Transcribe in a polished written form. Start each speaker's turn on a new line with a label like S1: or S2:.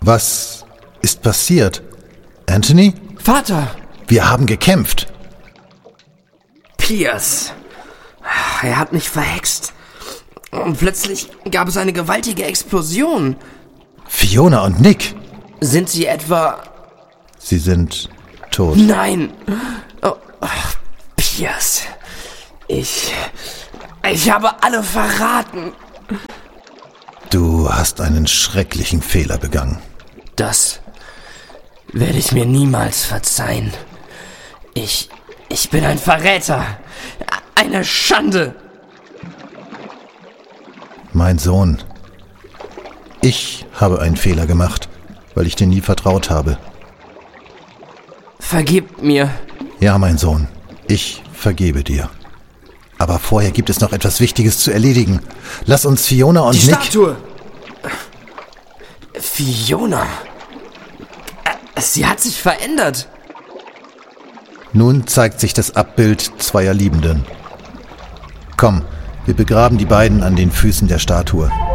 S1: Was ist passiert? Anthony?
S2: Vater!
S1: Wir haben gekämpft.
S2: Pierce. Er hat mich verhext. Und plötzlich gab es eine gewaltige Explosion.
S1: Fiona und Nick.
S2: Sind sie etwa...
S1: Sie sind tot.
S2: Nein! Oh, Pierce. Ich habe alle verraten.
S1: Du hast einen schrecklichen Fehler begangen.
S2: Das werde ich mir niemals verzeihen. Ich bin ein Verräter. Eine Schande.
S1: Mein Sohn, ich habe einen Fehler gemacht, weil ich dir nie vertraut habe.
S2: Vergib mir.
S1: Ja, mein Sohn, ich vergebe dir. Aber vorher gibt es noch etwas Wichtiges zu erledigen. Lass uns Fiona und
S2: Die
S1: Nick...
S2: Statue! Fiona? Sie hat sich verändert.
S1: Nun zeigt sich das Abbild zweier Liebenden. Komm, wir begraben die beiden an den Füßen der Statue.